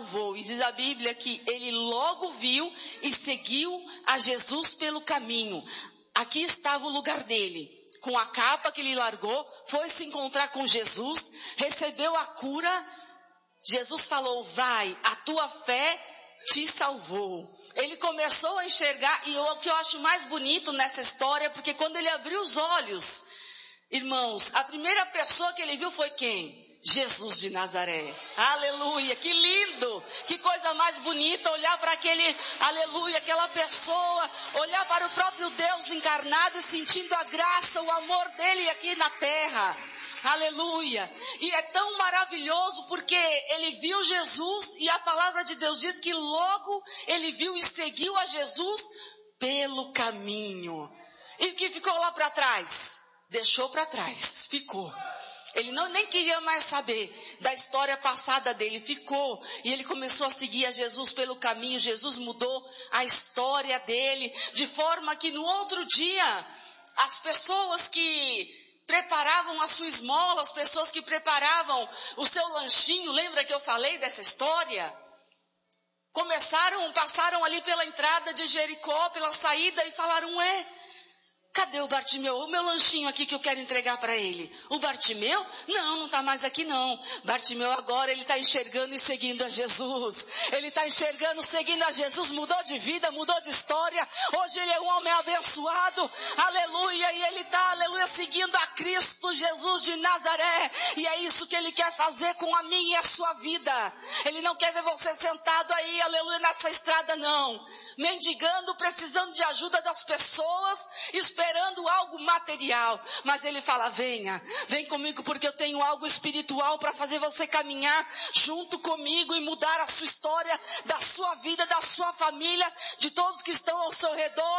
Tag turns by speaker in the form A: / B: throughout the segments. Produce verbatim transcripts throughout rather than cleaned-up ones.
A: salvou. E diz a Bíblia que ele logo viu e seguiu a Jesus pelo caminho. Aqui estava o lugar dele. Com a capa que ele largou, foi se encontrar com Jesus, recebeu a cura. Jesus falou, vai, a tua fé te salvou. Ele começou a enxergar, e eu, o que eu acho mais bonito nessa história, porque quando ele abriu os olhos, irmãos, a primeira pessoa que ele viu foi quem? Jesus de Nazaré. Aleluia, que lindo, que coisa mais bonita olhar para aquele, aleluia, aquela pessoa, olhar para o próprio Deus encarnado e sentindo a graça, o amor dele aqui na terra. Aleluia. E é tão maravilhoso porque ele viu Jesus e a palavra de Deus diz que logo ele viu e seguiu a Jesus pelo caminho. E o que ficou lá para trás? Deixou para trás, ficou. Ele não, nem queria mais saber da história passada dele, ficou. E ele começou a seguir a Jesus pelo caminho. Jesus mudou a história dele, de forma que no outro dia, as pessoas que preparavam a sua esmola, as pessoas que preparavam o seu lanchinho, lembra que eu falei dessa história? Começaram, passaram ali pela entrada de Jericó, pela saída e falaram, ué, cadê o Bartimeu? O meu lanchinho aqui que eu quero entregar para ele. O Bartimeu? Não, não está mais aqui não. Bartimeu agora ele está enxergando e seguindo a Jesus. Ele está enxergando, seguindo a Jesus, mudou de vida, mudou de história. Hoje ele é um homem abençoado. Aleluia. E ele está, aleluia, seguindo a Cristo Jesus de Nazaré. E é isso que ele quer fazer com a minha e a sua vida. Ele não quer ver você sentado aí, aleluia, nessa estrada não. Mendigando, precisando de ajuda das pessoas, esperando algo material. Mas ele fala, venha, vem comigo porque eu tenho algo espiritual para fazer você caminhar junto comigo e mudar a sua história, da sua vida, da sua família, de todos que estão ao seu redor.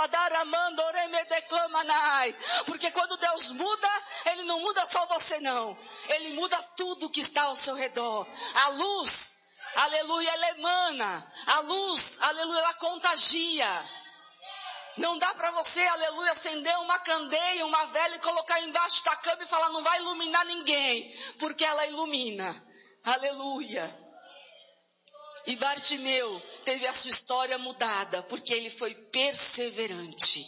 A: Porque quando Deus muda, Ele não muda só você não. Ele muda tudo que está ao seu redor. A luz, aleluia, ela emana. A luz, aleluia, ela contagia. Não dá para você, aleluia, acender uma candeia, uma vela e colocar embaixo da cama e falar, não vai iluminar ninguém, porque ela ilumina. Aleluia. E Bartimeu teve a sua história mudada, porque ele foi perseverante.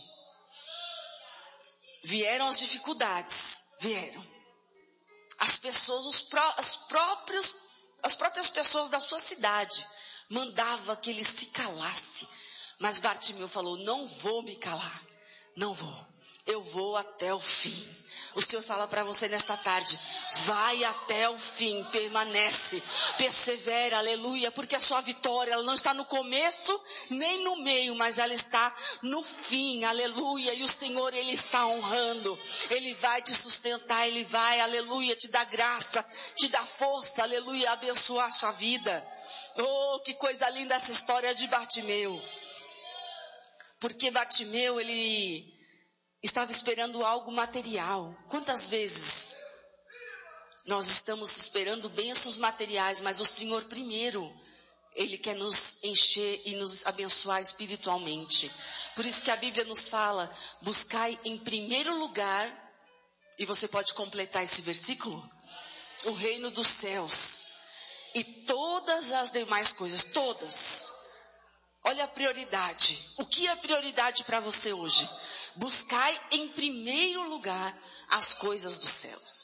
A: Vieram as dificuldades, vieram. As pessoas, os pró, as, próprios, as próprias pessoas da sua cidade mandavam que ele se calasse. Mas Bartimeu falou, não vou me calar, não vou, eu vou até o fim. O Senhor fala para você nesta tarde, vai até o fim, permanece, persevera, aleluia, porque a sua vitória, ela não está no começo, nem no meio, mas ela está no fim, aleluia, e o Senhor, Ele está honrando, Ele vai te sustentar, Ele vai, aleluia, te dar graça, te dar força, aleluia, abençoar a sua vida. Oh, que coisa linda essa história de Bartimeu. Porque Bartimeu, ele estava esperando algo material. Quantas vezes nós estamos esperando bênçãos materiais, mas o Senhor primeiro, Ele quer nos encher e nos abençoar espiritualmente. Por isso que a Bíblia nos fala, buscai em primeiro lugar, e você pode completar esse versículo, o reino dos céus. E todas as demais coisas, todas. Olha a prioridade. O que é prioridade para você hoje? Buscai em primeiro lugar as coisas dos céus.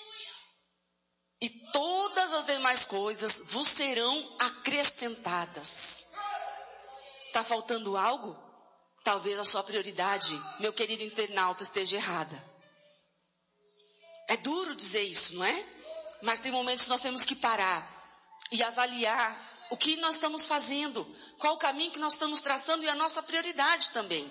A: E todas as demais coisas vos serão acrescentadas. Está faltando algo? Talvez a sua prioridade, meu querido internauta, esteja errada. É duro dizer isso, não é? Mas tem momentos que nós temos que parar e avaliar o que nós estamos fazendo, qual o caminho que nós estamos traçando e a nossa prioridade também.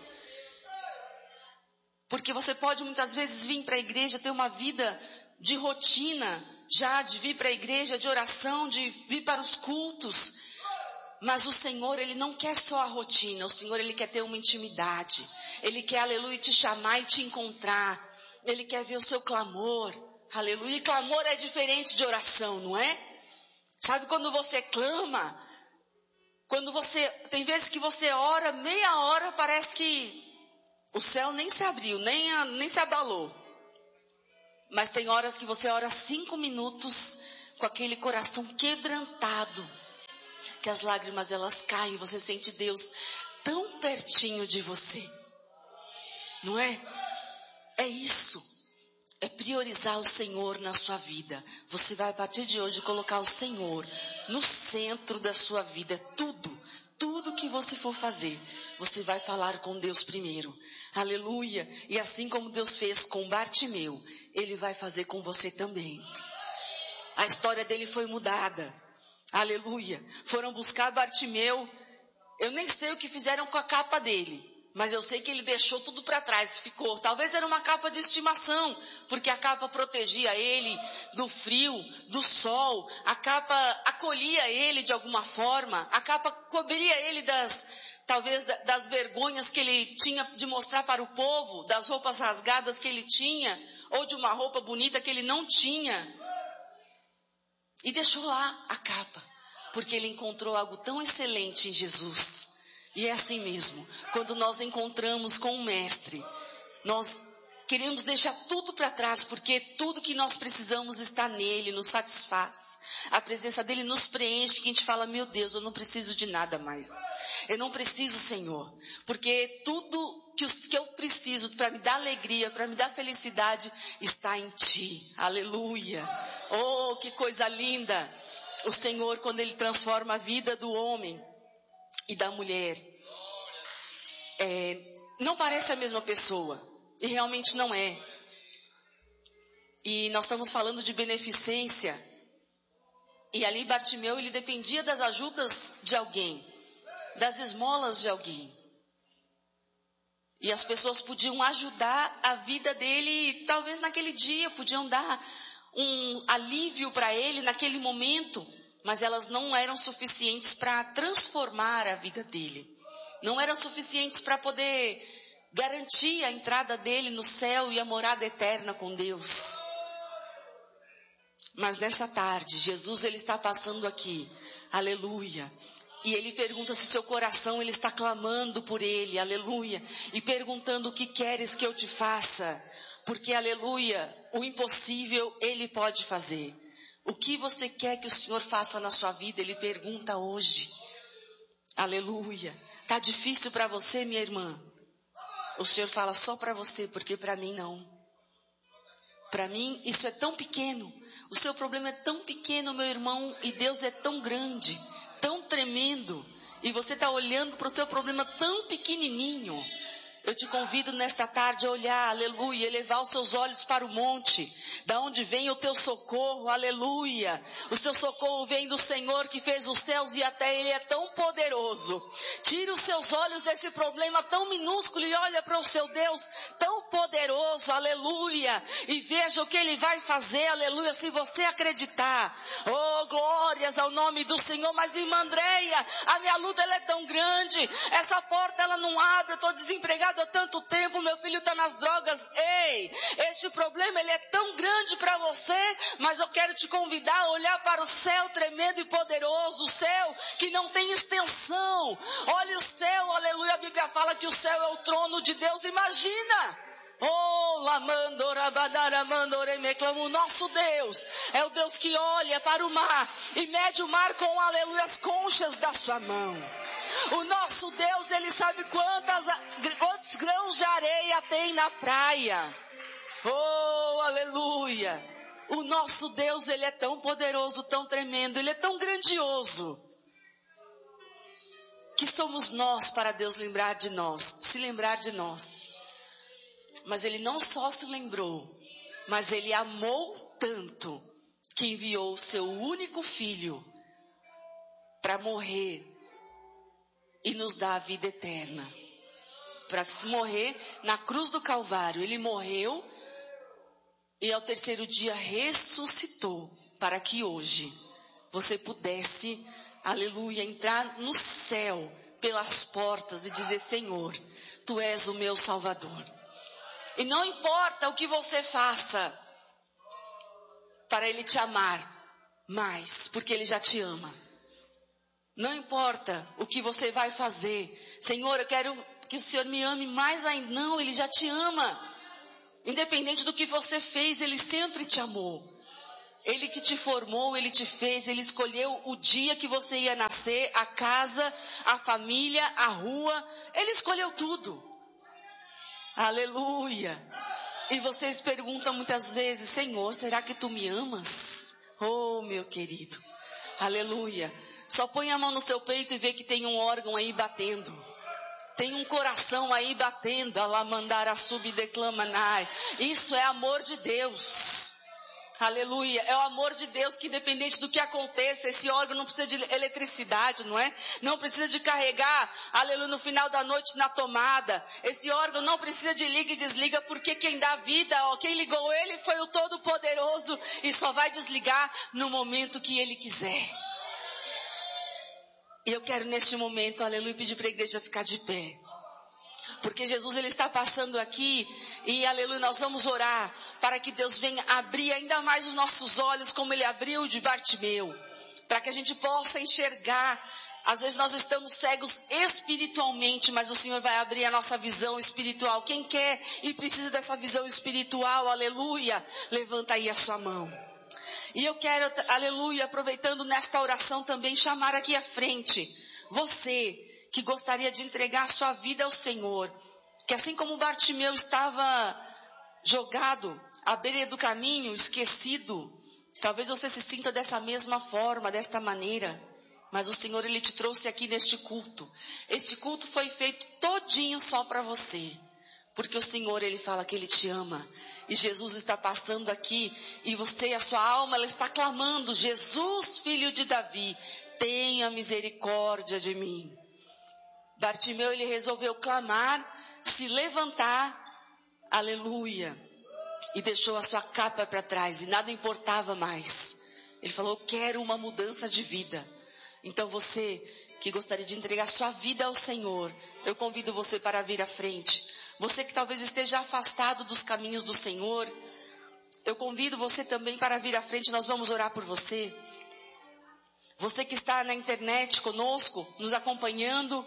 A: Porque você pode muitas vezes vir para a igreja, ter uma vida de rotina, já de vir para a igreja, de oração, de vir para os cultos. Mas o Senhor, Ele não quer só a rotina, o Senhor, Ele quer ter uma intimidade. Ele quer, aleluia, te chamar e te encontrar. Ele quer ver o seu clamor, aleluia. E clamor é diferente de oração, não é? Sabe quando você clama, quando você, tem vezes que você ora meia hora, parece que o céu nem se abriu, nem, a, nem se abalou. Mas tem horas que você ora cinco minutos com aquele coração quebrantado. que as lágrimas elas caem, você sente Deus tão pertinho de você. Não é? É isso. É priorizar o Senhor na sua vida. Você vai a partir de hoje colocar o Senhor no centro da sua vida. Tudo, tudo que você for fazer, você vai falar com Deus primeiro. Aleluia. E assim como Deus fez com Bartimeu, Ele vai fazer com você também. A história dele foi mudada. Aleluia. Foram buscar Bartimeu. Eu nem sei o que fizeram com a capa dele, mas eu sei que ele deixou tudo para trás, ficou. Talvez era uma capa de estimação, porque a capa protegia ele do frio, do sol. A capa acolhia ele de alguma forma. A capa cobria ele das, talvez das vergonhas que ele tinha de mostrar para o povo, das roupas rasgadas que ele tinha, ou de uma roupa bonita que ele não tinha. E deixou lá a capa, porque ele encontrou algo tão excelente em Jesus. E é assim mesmo, quando nós encontramos com o Mestre, nós queremos deixar tudo para trás, porque tudo que nós precisamos está nele, nos satisfaz. A presença dele nos preenche, que a gente fala, meu Deus, eu não preciso de nada mais. Eu não preciso, Senhor, porque tudo que eu preciso para me dar alegria, para me dar felicidade, está em Ti. Aleluia. Oh, que coisa linda. O Senhor, quando Ele transforma a vida do homem e da mulher, é, não parece a mesma pessoa. E realmente não é. E nós estamos falando de beneficência. E ali Bartimeu, ele dependia das ajudas de alguém, das esmolas de alguém. E as pessoas podiam ajudar a vida dele, talvez naquele dia, podiam dar um alívio para ele naquele momento, mas elas não eram suficientes para transformar a vida dele. Não eram suficientes para poder garantir a entrada dele no céu e a morada eterna com Deus. Mas nessa tarde, Jesus ele está passando aqui, aleluia. E ele pergunta se seu coração ele está clamando por ele, aleluia. E perguntando o que queres que eu te faça. Porque, aleluia, o impossível ele pode fazer. O que você quer que o Senhor faça na sua vida? Ele pergunta hoje. Aleluia. Tá difícil para você, minha irmã? O Senhor fala só para você, porque para mim não. Para mim isso é tão pequeno. O seu problema é tão pequeno, meu irmão, e Deus é tão grande, tão tremendo. E você está olhando para o seu problema tão pequenininho. Eu te convido nesta tarde a olhar, aleluia, elevar os seus olhos para o monte, da onde vem o teu socorro, aleluia. O seu socorro vem do Senhor que fez os céus e a terra, Ele é tão poderoso. Tire os seus olhos desse problema tão minúsculo e olha para o seu Deus tão poderoso, aleluia. E veja o que Ele vai fazer, aleluia, se você acreditar. Oh, glórias ao nome do Senhor. Mas irmã Andréia, a minha luta ela é tão grande, essa porta ela não abre, eu estou desempregado há tanto tempo, meu filho está nas drogas. Ei, este problema ele é tão grande para você, mas eu quero te convidar a olhar para o céu tremendo e poderoso, o céu que não tem extensão. Olha o céu, aleluia, a Bíblia fala que o céu é o trono de Deus, imagina. Oh, o nosso Deus é o Deus que olha para o mar e mede o mar com, aleluia, as conchas da sua mão. O nosso Deus, Ele sabe quantas, quantos grãos de areia tem na praia. Oh, aleluia. O nosso Deus, Ele é tão poderoso, tão tremendo, Ele é tão grandioso, que somos nós para Deus lembrar de nós, se lembrar de nós. Mas Ele não só se lembrou, mas Ele amou tanto, que enviou o seu único filho para morrer e nos dar a vida eterna. Para morrer na cruz do Calvário. Ele morreu e ao terceiro dia ressuscitou, para que hoje você pudesse, aleluia, entrar no céu pelas portas e dizer: Senhor, Tu és o meu Salvador. E não importa o que você faça para Ele te amar mais, porque Ele já te ama. Não importa o que você vai fazer. Senhor, eu quero que o Senhor me ame mais ainda. Não, Ele já te ama. Independente do que você fez, Ele sempre te amou. Ele que te formou, Ele te fez, Ele escolheu o dia que você ia nascer, a casa, a família, a rua. Ele escolheu tudo. Aleluia. E vocês perguntam muitas vezes, Senhor, será que tu me amas? Oh, meu querido. Aleluia. Só põe a mão no seu peito e vê que tem um órgão aí batendo. Tem um coração aí batendo. Alamandara subdeclamanai. Isso é amor de Deus. Aleluia. É o amor de Deus que, independente do que aconteça, esse órgão não precisa de eletricidade, não é? Não precisa de carregar, aleluia, no final da noite na tomada. Esse órgão não precisa de liga e desliga, porque quem dá vida, ó, quem ligou ele foi o Todo-Poderoso e só vai desligar no momento que ele quiser. E eu quero neste momento, aleluia, pedir para a igreja ficar de pé. Porque Jesus, ele está passando aqui e, aleluia, nós vamos orar para que Deus venha abrir ainda mais os nossos olhos como ele abriu o de Bartimeu. Para que a gente possa enxergar. Às vezes nós estamos cegos espiritualmente, mas o Senhor vai abrir a nossa visão espiritual. Quem quer e precisa dessa visão espiritual, aleluia, levanta aí a sua mão. E eu quero, aleluia, aproveitando nesta oração também, chamar aqui à frente você que gostaria de entregar a sua vida ao Senhor, que assim como Bartimeu estava jogado à beira do caminho, esquecido, talvez você se sinta dessa mesma forma, desta maneira, mas o Senhor, ele te trouxe aqui neste culto. Este culto foi feito todinho só para você, porque o Senhor, ele fala que ele te ama, e Jesus está passando aqui, e você, a sua alma, ela está clamando, Jesus, filho de Davi, tenha misericórdia de mim. Bartimeu, ele resolveu clamar, se levantar, aleluia, e deixou a sua capa para trás, e nada importava mais. Ele falou, eu quero uma mudança de vida. Então você que gostaria de entregar sua vida ao Senhor, eu convido você para vir à frente. Você que talvez esteja afastado dos caminhos do Senhor, eu convido você também para vir à frente, nós vamos orar por você. Você que está na internet conosco, nos acompanhando,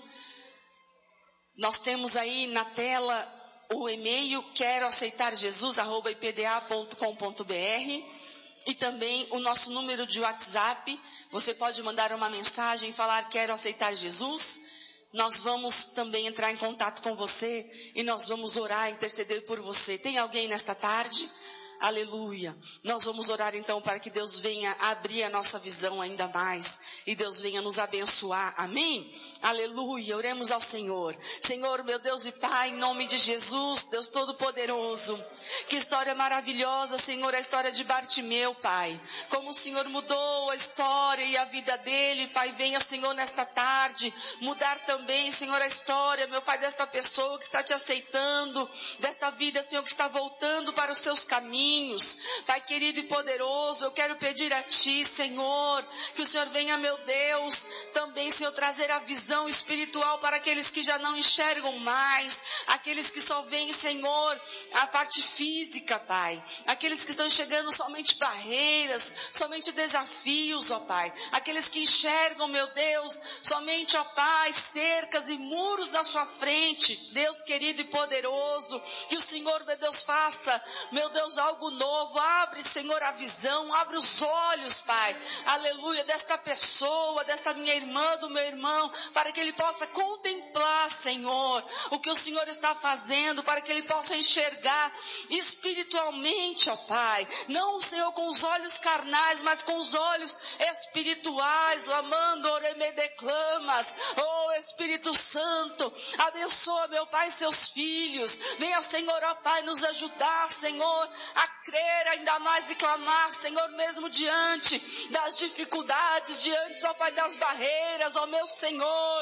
A: nós temos aí na tela o e-mail quero aceitar jesus arroba i p d a ponto com ponto b r e também o nosso número de WhatsApp. Você pode mandar uma mensagem e falar quero aceitar Jesus. Nós vamos também entrar em contato com você e nós vamos orar, interceder por você. Tem alguém nesta tarde? Aleluia. Nós vamos orar então para que Deus venha abrir a nossa visão ainda mais e Deus venha nos abençoar. Amém? Aleluia, oremos ao Senhor. Senhor, meu Deus e Pai, em nome de Jesus, Deus Todo-Poderoso. Que história maravilhosa, Senhor, a história de Bartimeu, Pai. Como o Senhor mudou a história e a vida dele, Pai, venha, Senhor, nesta tarde, mudar também, Senhor, a história, meu Pai, desta pessoa que está te aceitando, desta vida, Senhor, que está voltando para os seus caminhos. Pai querido e poderoso, eu quero pedir a Ti, Senhor, que o Senhor venha, meu Deus, também, Senhor, trazer a visão espiritual para aqueles que já não enxergam mais, aqueles que só veem, Senhor, a parte física, Pai, aqueles que estão enxergando somente barreiras, somente desafios, ó Pai, aqueles que enxergam, meu Deus, somente, ó Pai, cercas e muros na sua frente. Deus querido e poderoso, que o Senhor, meu Deus, faça, meu Deus, algo novo. Abre, Senhor, a visão, abre os olhos, Pai, aleluia, desta pessoa, desta minha irmã, do meu irmão, para que ele possa contemplar, Senhor, o que o Senhor está fazendo, para que ele possa enxergar espiritualmente, ó Pai, não, Senhor, com os olhos carnais, mas com os olhos espirituais. Lamando oremedeclamas, oh Espírito Santo, abençoa, meu Pai, seus filhos. Venha, Senhor, ó Pai, nos ajudar, Senhor, a crer ainda mais e clamar, Senhor, mesmo diante das dificuldades, diante, ó Pai, das barreiras, ó meu Senhor.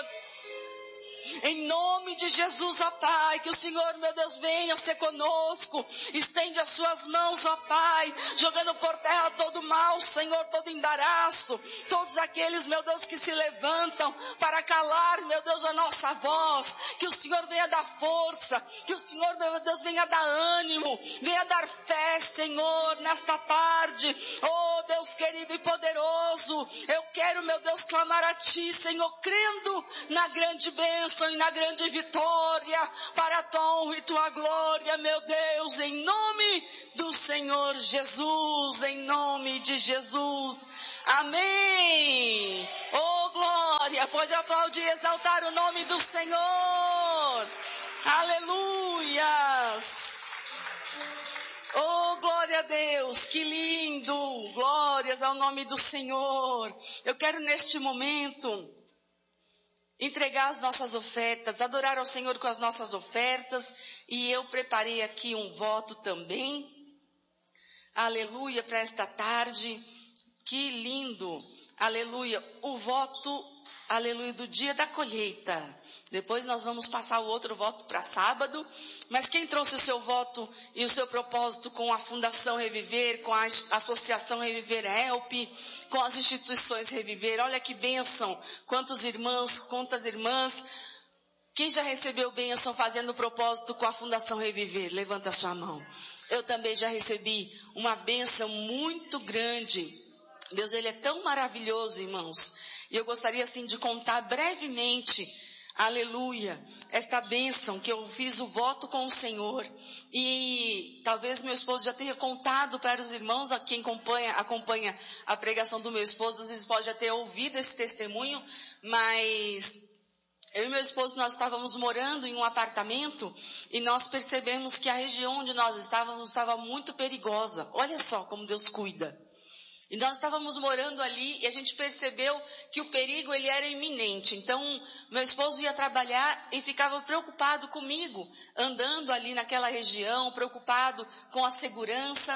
A: Em nome de Jesus, ó Pai, que o Senhor, meu Deus, venha ser conosco, estende as suas mãos, ó Pai, jogando por terra todo mal, Senhor, todo embaraço, todos aqueles, meu Deus, que se levantam para calar, meu Deus, a nossa voz, que o Senhor venha dar força, que o Senhor, meu Deus, venha dar ânimo, venha dar fé, Senhor, nesta tarde. Oh Deus querido e poderoso, eu quero, meu Deus, clamar a Ti, Senhor, crendo na grande bênção bênção e na grande vitória, para a tua honra e tua glória, meu Deus, em nome do Senhor Jesus, em nome de Jesus. Amém. Oh, glória. Pode aplaudir e exaltar o nome do Senhor. Aleluias. Oh, glória a Deus, que lindo, glórias ao nome do Senhor. Eu quero neste momento entregar as nossas ofertas, adorar ao Senhor com as nossas ofertas, e eu preparei aqui um voto também, aleluia, para esta tarde, que lindo, aleluia, o voto, aleluia, do dia da colheita. Depois nós vamos passar o outro voto para sábado. Mas quem trouxe o seu voto e o seu propósito com a Fundação Reviver, com a Associação Reviver Help, com as instituições Reviver? Olha que bênção. Quantos irmãos, quantas irmãs. Quem já recebeu bênção fazendo o propósito com a Fundação Reviver? Levanta a sua mão. Eu também já recebi uma bênção muito grande. Deus, Ele é tão maravilhoso, irmãos. E eu gostaria assim de contar brevemente, aleluia, esta bênção que eu fiz o voto com o Senhor. E talvez meu esposo já tenha contado para os irmãos, a quem acompanha, acompanha a pregação do meu esposo, às vezes pode já ter ouvido esse testemunho, mas eu e meu esposo, nós estávamos morando em um apartamento e nós percebemos que a região onde nós estávamos estava muito perigosa. Olha só como Deus cuida. E nós estávamos morando ali e a gente percebeu que o perigo ele era iminente. Então, meu esposo ia trabalhar e ficava preocupado comigo, andando ali naquela região, preocupado com a segurança.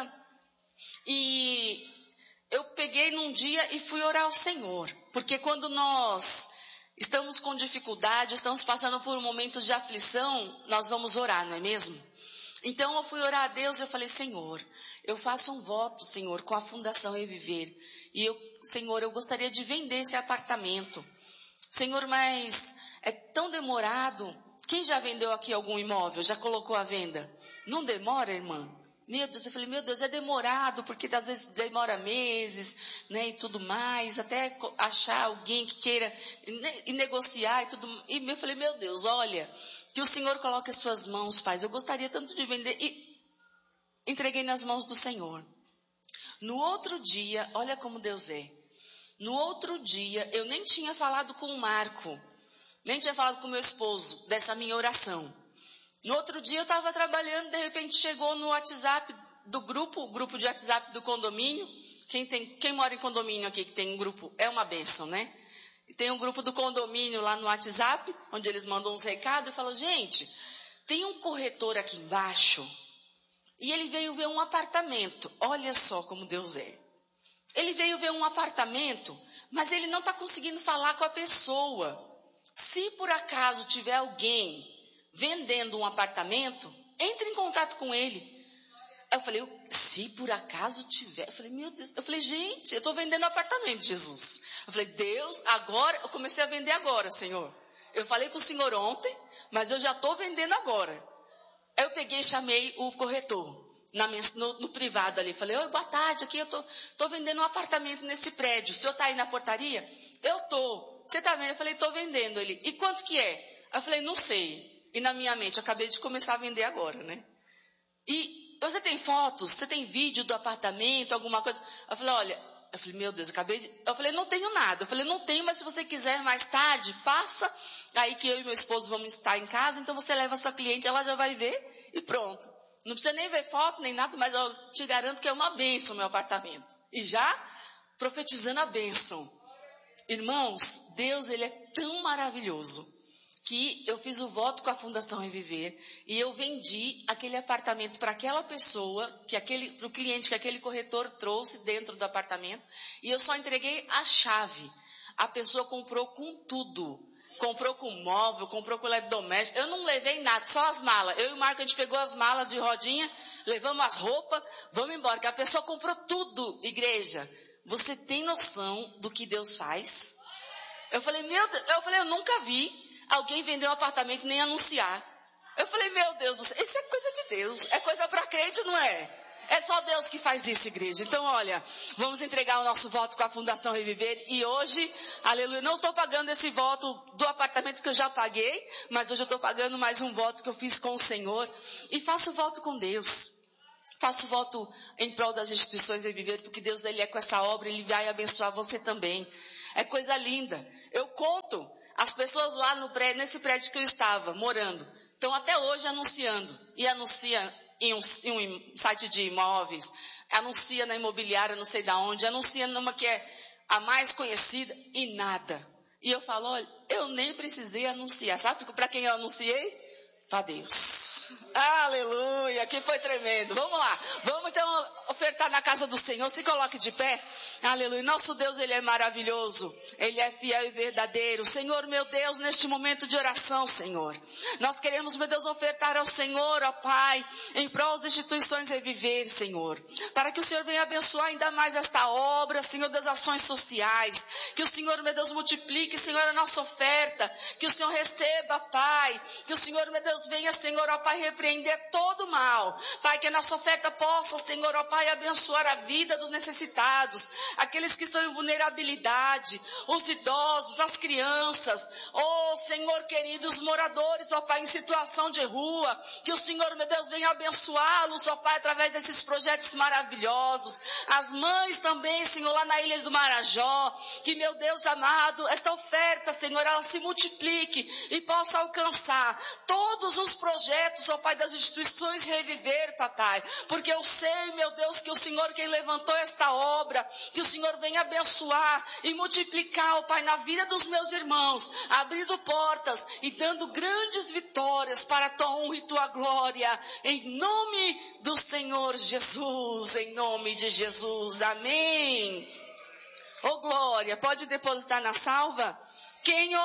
A: E eu peguei num dia e fui orar ao Senhor. Porque quando nós estamos com dificuldade, estamos passando por momentos de aflição, nós vamos orar, não é mesmo? Então eu fui orar a Deus e eu falei, Senhor, eu faço um voto, Senhor, com a Fundação Reviver. E eu, Senhor, eu gostaria de vender esse apartamento. Senhor, mas é tão demorado. Quem já vendeu aqui algum imóvel? Já colocou à venda? Não demora, irmã? Meu Deus, eu falei, meu Deus, é demorado, porque às vezes demora meses, né, e tudo mais, até achar alguém que queira e negociar e tudo. E eu falei, meu Deus, olha, que o Senhor coloque as suas mãos, Pai. Eu gostaria tanto de vender e entreguei nas mãos do Senhor. No outro dia, olha como Deus é. No outro dia, eu nem tinha falado com o Marco, nem tinha falado com o meu esposo dessa minha oração. No outro dia eu estava trabalhando, de repente chegou no WhatsApp do grupo, o grupo de WhatsApp do condomínio. Quem, tem, quem mora em condomínio aqui que tem um grupo, é uma bênção, né? Tem um grupo do condomínio lá no WhatsApp, onde eles mandam uns recados e falam, gente, tem um corretor aqui embaixo e ele veio ver um apartamento. Olha só como Deus é. Ele veio ver um apartamento, mas ele não está conseguindo falar com a pessoa. Se por acaso tiver alguém vendendo um apartamento, entre em contato com ele. Eu falei, eu, se por acaso tiver, eu falei, meu Deus, eu falei, gente, eu estou vendendo apartamento, Jesus. Eu falei, Deus, agora, eu comecei a vender agora, Senhor. Eu falei com o Senhor ontem, mas eu já estou vendendo agora. Aí eu peguei e chamei o corretor, na, no, no privado ali. Falei, oi, boa tarde, aqui eu tô, tô vendendo um apartamento nesse prédio. O senhor está aí na portaria? Eu tô. Você está vendo? Eu falei, estou vendendo. Ele, e quanto que é? Eu falei, não sei. E na minha mente, acabei de começar a vender agora, né? E você tem fotos? Você tem vídeo do apartamento, alguma coisa? Eu falei, olha, eu falei, meu Deus, acabei de... Eu falei, não tenho nada. Eu falei, não tenho, mas se você quiser mais tarde, passa. Aí que eu e meu esposo vamos estar em casa, então você leva a sua cliente, ela já vai ver e pronto. Não precisa nem ver foto, nem nada, mas eu te garanto que é uma bênção o meu apartamento. E já profetizando a bênção. Irmãos, Deus, Ele é tão maravilhoso que eu fiz o voto com a Fundação Reviver e eu vendi aquele apartamento para aquela pessoa, que aquele, para o cliente que aquele corretor trouxe dentro do apartamento, e eu só entreguei a chave. A pessoa comprou com tudo. Comprou com móvel, comprou com eletrodoméstico. Eu não levei nada, só as malas. Eu e o Marco, a gente pegou as malas de rodinha, levamos as roupas, vamos embora. Que a pessoa comprou tudo, igreja. Você tem noção do que Deus faz? Eu falei, meu Deus, eu falei, eu nunca vi alguém vender um apartamento e nem anunciar. Eu falei, meu Deus do céu, isso é coisa de Deus, é coisa para crente, não é? É só Deus que faz isso, igreja. Então, olha, vamos entregar o nosso voto com a Fundação Reviver. E hoje, aleluia, não estou pagando esse voto do apartamento que eu já paguei, mas hoje eu estou pagando mais um voto que eu fiz com o Senhor. E faço voto com Deus. Faço voto em prol das instituições Reviver, porque Deus, Ele é com essa obra, Ele vai abençoar você também. É coisa linda. Eu conto, as pessoas lá no prédio, nesse prédio que eu estava morando, estão até hoje anunciando. E anuncia em um, em um site de imóveis, anuncia na imobiliária, não sei de onde, anuncia numa que é a mais conhecida e nada. E eu falo, olha, eu nem precisei anunciar. Sabe para quem eu anunciei? Para Deus. Aleluia, que foi tremendo. Vamos lá, vamos então ofertar na casa do Senhor. Se coloque de pé. Aleluia, nosso Deus, Ele é maravilhoso. Ele é fiel e verdadeiro. Senhor, meu Deus, neste momento de oração, Senhor, nós queremos, meu Deus, ofertar ao Senhor, ó Pai, em prol das instituições Reviver, Senhor, para que o Senhor venha abençoar ainda mais esta obra, Senhor, das ações sociais. Que o Senhor, meu Deus, multiplique, Senhor, a nossa oferta. Que o Senhor receba, Pai. Que o Senhor, meu Deus, venha, Senhor, ó Pai, repreender todo mal. Pai, que a nossa oferta possa, Senhor, ó Pai, abençoar a vida dos necessitados, aqueles que estão em vulnerabilidade, os idosos, as crianças, oh Senhor querido, os moradores, ó Pai, em situação de rua. Que o Senhor, meu Deus, venha abençoá-los, ó Pai, através desses projetos maravilhosos. As mães também, Senhor, lá na Ilha do Marajó. Que, meu Deus amado, esta oferta, Senhor, ela se multiplique e possa alcançar todos os projetos, ó Pai, das instituições Reviver, papai. Porque eu sei, meu Deus, que o Senhor quem levantou esta obra, que o Senhor venha abençoar e multiplicar, ó Pai, na vida dos meus irmãos, abrindo portas e dando grandes vitórias para a tua honra e tua glória, em nome do Senhor Jesus, em nome de Jesus, amém. Ô glória, pode depositar na salva? Quem